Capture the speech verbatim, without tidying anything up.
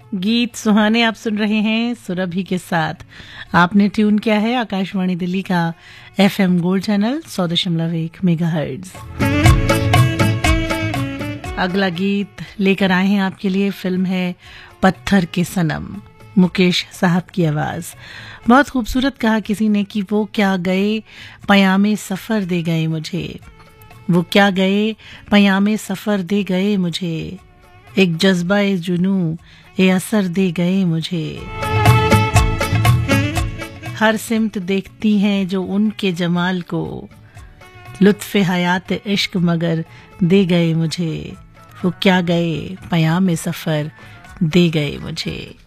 गीत सुहाने आप सुन रहे हैं सुरभि के साथ। आपने ट्यून किया है आकाशवाणी दिल्ली का एफएम गोल्ड चैनल सौ दशमलव एक मेगाहर्ट्ज। अगला गीत लेकर आए हैं आपके लिए। फिल्म है पत्थर के सनम, मुकेश साहब की आवाज। बहुत खूबसूरत कहा किसी ने कि वो क्या गए पयामे सफर दे गए मुझे, वो क्या गए पयामे सफर दे गए मुझे, एक जज्बा ए जुनू ए असर दे गए मुझे। हर सिमत देखती हैं जो उनके जमाल को, लुत्फ़े हयात इश्क मगर दे गए मुझे, वो क्या गए पयामे सफर दे गए मुझे।